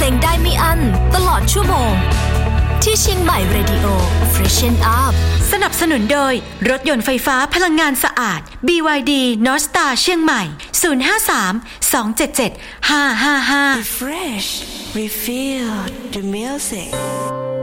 เพลงได้ไม่อั้นตลอดชั่วโมงที่เชียงใหม่ Radio Freshen Up สนับสนุนโดยรถยนต์ไฟฟ้าพลังงานสะอาด BYD North Star เชียงใหม่053 277 555 Refresh Refill the music